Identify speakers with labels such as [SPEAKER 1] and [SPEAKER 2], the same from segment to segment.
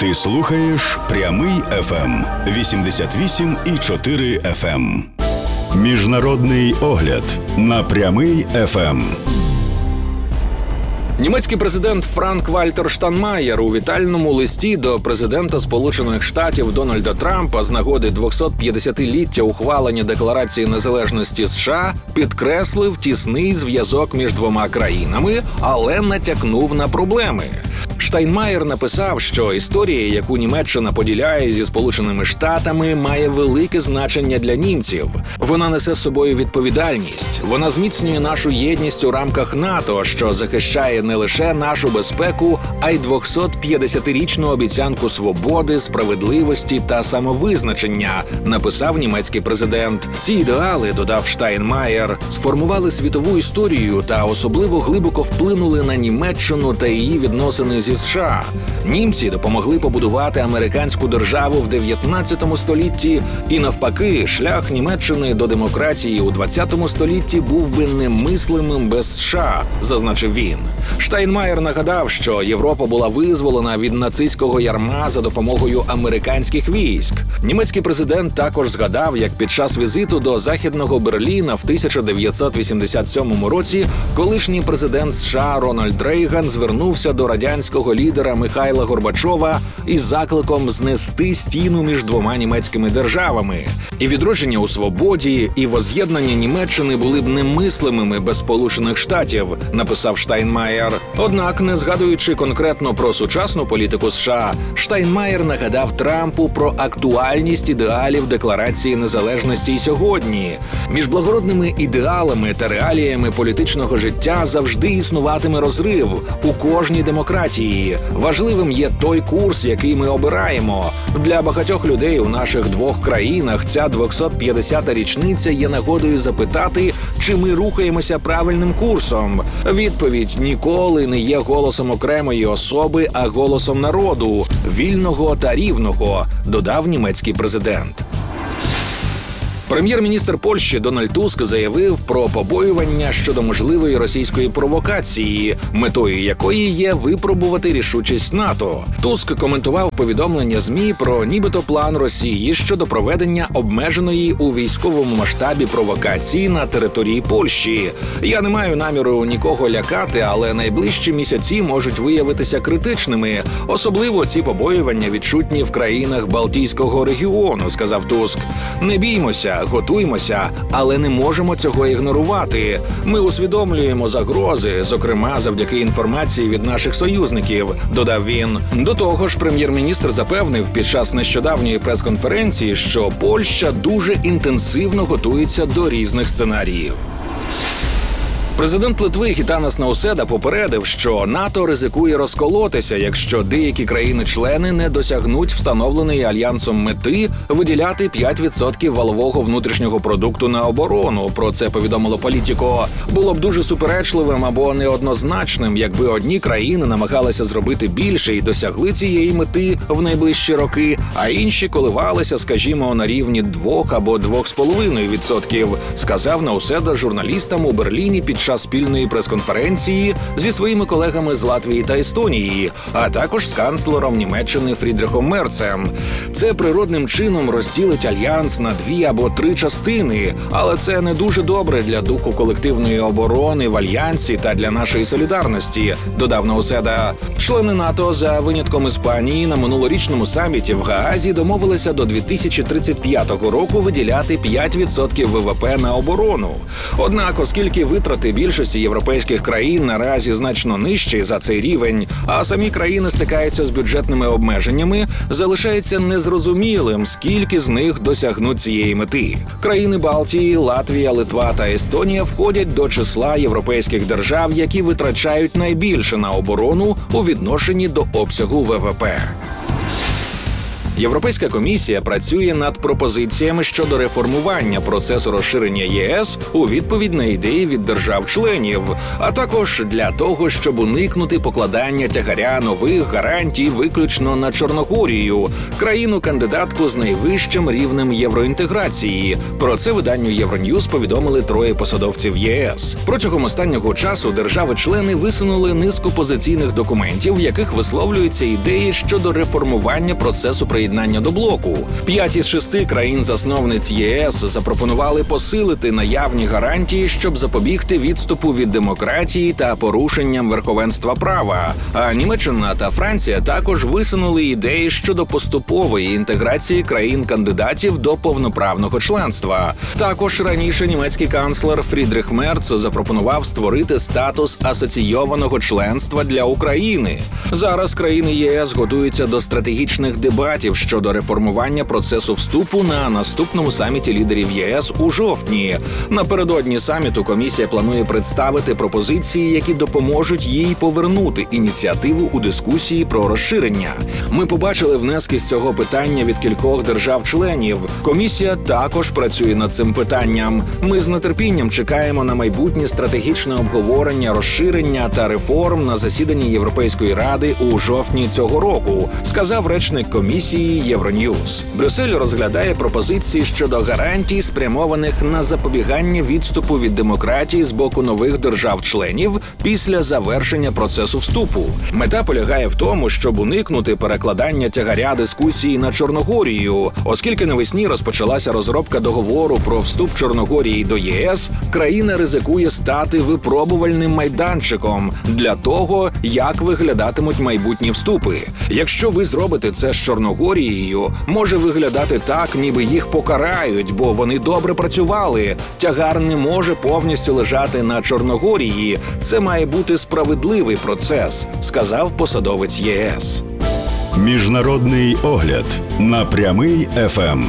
[SPEAKER 1] Ти слухаєш Прямий ФМ 88,4 FM. Міжнародний огляд на Прямий ФМ.
[SPEAKER 2] Німецький президент Франк-Вальтер Штайнмаєр у вітальному листі до президента Сполучених Штатів Дональда Трампа з нагоди 250-ліття ухвалення Декларації незалежності США підкреслив тісний зв'язок між двома країнами, але натякнув на проблеми. Штайнмаєр написав, що історія, яку Німеччина поділяє зі Сполученими Штатами, має велике значення для німців. Вона несе з собою відповідальність. Вона зміцнює нашу єдність у рамках НАТО, що захищає не лише нашу безпеку, а й 250-річну обіцянку свободи, справедливості та самовизначення, написав німецький президент. Ці ідеали, додав Штайнмаєр, сформували світову історію та особливо глибоко вплинули на Німеччину та її відносини зі США. Німці допомогли побудувати американську державу в 19 столітті, і навпаки, шлях Німеччини до демократії у 20 столітті був би немислимим без США, зазначив він. Штайнмаєр нагадав, що Європа була визволена від нацистського ярма за допомогою американських військ. Німецький президент також згадав, як під час візиту до Західного Берліна в 1987 році колишній президент США Рональд Рейган звернувся до радянського лідера Михайла Горбачова із закликом знести стіну між двома німецькими державами. І відродження у свободі, і воз'єднання Німеччини були б немислимими без Сполучених Штатів, написав Штайнмаєр. Однак, не згадуючи конкретно про сучасну політику США, Штайнмаєр нагадав Трампу про актуальність ідеалів Декларації незалежності й сьогодні. Між благородними ідеалами та реаліями політичного життя завжди існуватиме розрив у кожній демократії. Важливим є той курс, який ми обираємо. Для багатьох людей у наших двох країнах ця 250-та річниця є нагодою запитати, чи ми рухаємося правильним курсом. Відповідь ніколи не є голосом окремої особи, а голосом народу, вільного та рівного, додав німецький президент. Прем'єр-міністр Польщі Дональд Туск заявив про побоювання щодо можливої російської провокації, метою якої є випробувати рішучість НАТО. Туск коментував повідомлення ЗМІ про нібито план Росії щодо проведення обмеженої у військовому масштабі провокації на території Польщі. Я не маю наміру нікого лякати, але найближчі місяці можуть виявитися критичними. Особливо ці побоювання відчутні в країнах Балтійського регіону, сказав Туск. Не біймося, готуймося, але не можемо цього ігнорувати. Ми усвідомлюємо загрози, зокрема завдяки інформації від наших союзників, додав він. До того ж, прем'єр-міністр запевнив під час нещодавньої прес-конференції, що Польща дуже інтенсивно готується до різних сценаріїв. Президент Литви Гітанас Науседа попередив, що НАТО ризикує розколотися, якщо деякі країни-члени не досягнуть встановленої альянсом мети виділяти 5% валового внутрішнього продукту на оборону. Про це повідомило Політіко. Було б дуже суперечливим або неоднозначним, якби одні країни намагалися зробити більше і досягли цієї мети в найближчі роки, а інші коливалися, скажімо, на рівні 2 або 2,5%, сказав Науседа журналістам у Берліні під час спільної прес-конференції зі своїми колегами з Латвії та Естонії, а також з канцлером Німеччини Фрідрихом Мерцем. Це природним чином розділить альянс на 2 або 3 частини, але це не дуже добре для духу колективної оборони в альянсі та для нашої солідарності, додав Науседа. Члени НАТО за винятком Іспанії на минулорічному саміті в Гаазі домовилися до 2035 року виділяти 5% ВВП на оборону. Однак, оскільки витрати більшості європейських країн наразі значно нижчі за цей рівень, а самі країни стикаються з бюджетними обмеженнями, залишається незрозумілим, скільки з них досягнуть цієї мети. Країни Балтії, Латвія, Литва та Естонія входять до числа європейських держав, які витрачають найбільше на оборону у відношенні до обсягу ВВП. Європейська комісія працює над пропозиціями щодо реформування процесу розширення ЄС у відповідь на ідеї від держав-членів, а також для того, щоб уникнути покладання тягаря нових гарантій виключно на Чорногорію, країну-кандидатку з найвищим рівнем євроінтеграції. Про це виданню Євроньюз повідомили троє посадовців ЄС. Протягом останнього часу держави-члени висунули низку позиційних документів, в яких висловлюються ідеї щодо реформування процесу приєднання до блоку. 5 із 6 країн-засновниць ЄС запропонували посилити наявні гарантії, щоб запобігти відступу від демократії та порушенням верховенства права. А Німеччина та Франція також висунули ідеї щодо поступової інтеграції країн-кандидатів до повноправного членства. Також раніше німецький канцлер Фрідріх Мерц запропонував створити статус асоційованого членства для України. Зараз країни ЄС готуються до стратегічних дебатів щодо реформування процесу вступу на наступному саміті лідерів ЄС у жовтні. Напередодні саміту комісія планує представити пропозиції, які допоможуть їй повернути ініціативу у дискусії про розширення. Ми побачили внески з цього питання від кількох держав-членів. Комісія також працює над цим питанням. Ми з нетерпінням чекаємо на майбутнє стратегічне обговорення розширення та реформ на засіданні Європейської ради у жовтні цього року, сказав речник комісії Євроньюз. Брюссель розглядає пропозиції щодо гарантій, спрямованих на запобігання відступу від демократії з боку нових держав-членів після завершення процесу вступу. Мета полягає в тому, щоб уникнути перекладання тягаря дискусії на Чорногорію. Оскільки навесні розпочалася розробка договору про вступ Чорногорії до ЄС, країна ризикує стати випробувальним майданчиком для того, як виглядатимуть майбутні вступи. Якщо ви зробите це з Чорногорією, може виглядати так, ніби їх покарають, бо вони добре працювали. Тягар не може повністю лежати на Чорногорії. Це має бути справедливий процес, сказав посадовець ЄС.
[SPEAKER 1] Міжнародний огляд на Прямий ФМ.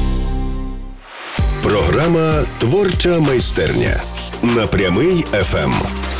[SPEAKER 1] Програма «Творча майстерня» на Прямий ФМ.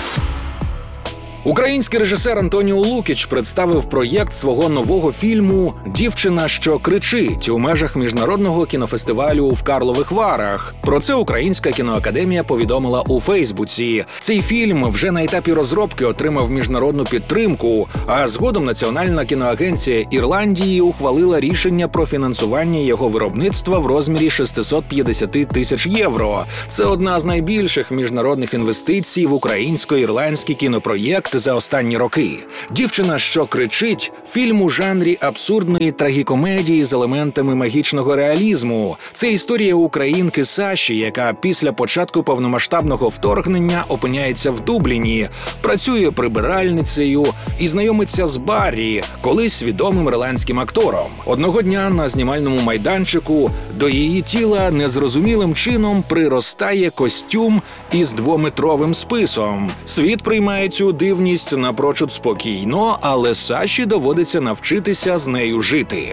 [SPEAKER 2] Український режисер Антоніо Лукіч представив проєкт свого нового фільму «Дівчина, що кричить» у межах міжнародного кінофестивалю в Карлових Варах. Про це Українська кіноакадемія повідомила у Фейсбуці. Цей фільм вже на етапі розробки отримав міжнародну підтримку, а згодом Національна кіноагенція Ірландії ухвалила рішення про фінансування його виробництва в розмірі 650 тисяч євро. Це одна з найбільших міжнародних інвестицій в українсько-ірландський кінопроєкт за останні роки. «Дівчина, що кричить» – фільм у жанрі абсурдної трагікомедії з елементами магічного реалізму. Це історія українки Саші, яка після початку повномасштабного вторгнення опиняється в Дубліні, працює прибиральницею і знайомиться з Баррі, колись відомим ірландським актором. Одного дня на знімальному майданчику до її тіла незрозумілим чином приростає костюм із 2-метровим списом. Світ приймає цю дивність напрочуд спокійно, але Саші доводиться навчитися з нею жити.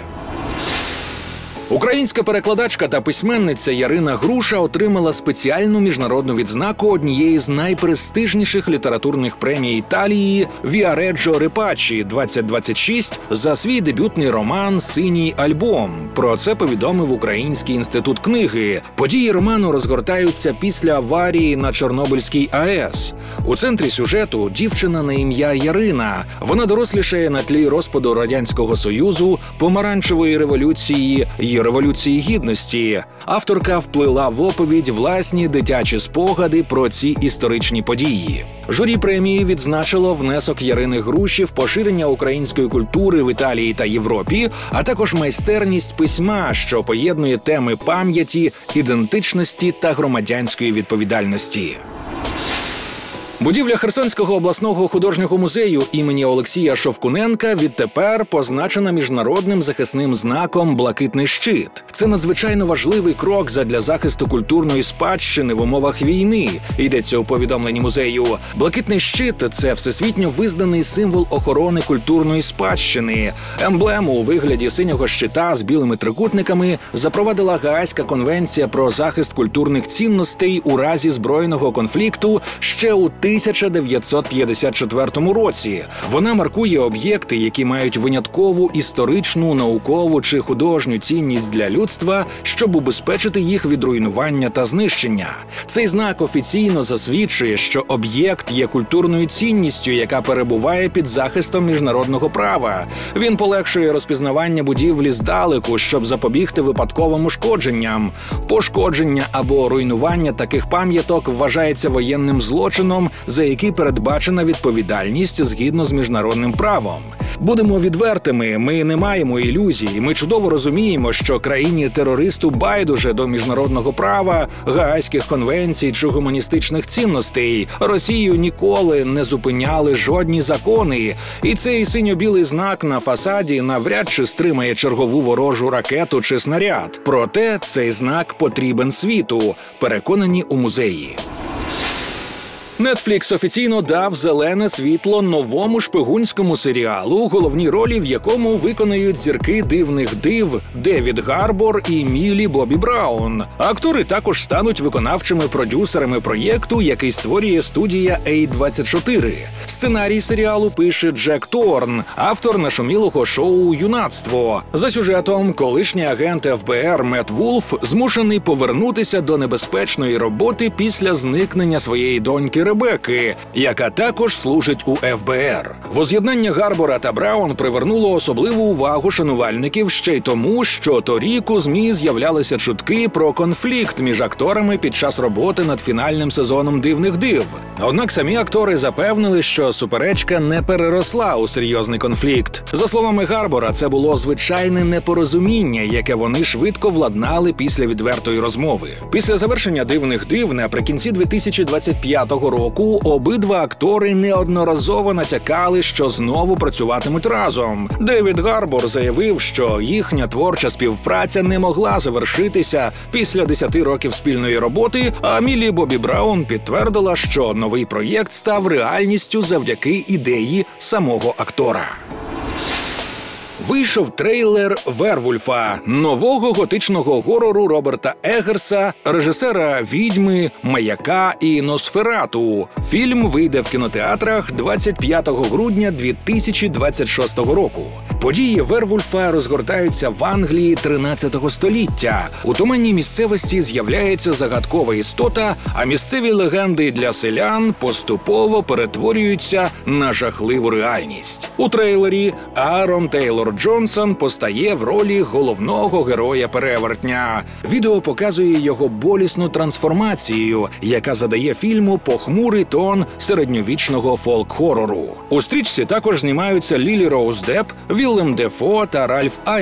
[SPEAKER 2] Українська перекладачка та письменниця Ярина Груша отримала спеціальну міжнародну відзнаку однієї з найпрестижніших літературних премій Італії «Віареджо Репачі» 2026 за свій дебютний роман «Синій альбом». Про це повідомив Український інститут книги. Події роману розгортаються після аварії на Чорнобильській АЕС. У центрі сюжету дівчина на ім'я Ярина. Вона дорослішає на тлі розпаду Радянського Союзу, помаранчевої революції і Революції Гідності. Авторка вплила в оповідь власні дитячі спогади про ці історичні події. Журі премії відзначило внесок Ярини Груші в поширення української культури в Італії та Європі, а також майстерність письма, що поєднує теми пам'яті, ідентичності та громадянської відповідальності. Будівля Херсонського обласного художнього музею імені Олексія Шовкуненка відтепер позначена міжнародним захисним знаком «Блакитний щит». Це надзвичайно важливий крок задля захисту культурної спадщини в умовах війни, йдеться у повідомленні музею. «Блакитний щит» – це всесвітньо визнаний символ охорони культурної спадщини. Емблему у вигляді синього щита з білими трикутниками запровадила Гаазька конвенція про захист культурних цінностей у разі збройного конфлікту ще у 1954 році. Вона маркує об'єкти, які мають виняткову історичну, наукову чи художню цінність для людства, щоб убезпечити їх від руйнування та знищення. Цей знак офіційно засвідчує, що об'єкт є культурною цінністю, яка перебуває під захистом міжнародного права. Він полегшує розпізнавання будівлі здалеку, щоб запобігти випадковим ушкодженням. Пошкодження або руйнування таких пам'яток вважається воєнним злочином, за який передбачена відповідальність згідно з міжнародним правом. Будемо відвертими, ми не маємо ілюзій. Ми чудово розуміємо, що країні-терористу байдуже до міжнародного права, Гаазьких конвенцій чи гуманістичних цінностей. Росію ніколи не зупиняли жодні закони. І цей синьо-білий знак на фасаді навряд чи стримає чергову ворожу ракету чи снаряд. Проте цей знак потрібен світу, переконані у музеї. Netflix офіційно дав зелене світло новому шпигунському серіалу, головні ролі в якому виконають зірки «Дивних див» Девід Гарбор і Міллі Бобі Браун. Актори також стануть виконавчими продюсерами проєкту, який створює студія A24. Сценарій серіалу пише Джек Торн, автор нашумілого шоу «Юнацтво». За сюжетом, колишній агент ФБР Мет Вулф змушений повернутися до небезпечної роботи після зникнення своєї доньки Ребекки, яка також служить у ФБР. Воз'єднання Гарбора та Браун привернуло особливу увагу шанувальників ще й тому, що торік у ЗМІ з'являлися чутки про конфлікт між акторами під час роботи над фінальним сезоном «Дивних див». Однак самі актори запевнили, що суперечка не переросла у серйозний конфлікт. За словами Гарбора, це було звичайне непорозуміння, яке вони швидко владнали після відвертої розмови. Після завершення «Дивних див» наприкінці 2025 року обидва актори неодноразово натякали, що знову працюватимуть разом. Девід Гарбор заявив, що їхня творча співпраця не могла завершитися після 10 років спільної роботи, а Міллі Бобі Браун підтвердила, що новий проєкт став реальністю завдяки ідеї самого актора. Вийшов трейлер «Вервольфа» – нового готичного горору Роберта Еггерса, режисера «Відьми», «Маяка» і «Носферату». Фільм вийде в кінотеатрах 25 грудня 2026 року. Події «Вервольфа» розгортаються в Англії 13 століття. У туманній місцевості з'являється загадкова істота, а місцеві легенди для селян поступово перетворюються на жахливу реальність. У трейлері Аарон Тейлор Джонсон постає в ролі головного героя-перевертня. Відео показує його болісну трансформацію, яка задає фільму похмурий тон середньовічного фолк-хорору. У стрічці також знімаються Лілі Роуз Депп, Віллем Дефо та Ральф